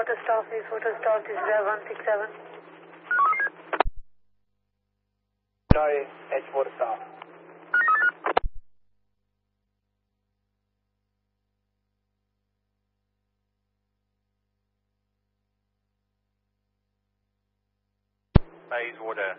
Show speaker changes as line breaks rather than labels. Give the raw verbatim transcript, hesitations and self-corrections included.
water staff, this water staff, this is Air one six seven.
Sorry, H water staff.
Bays water.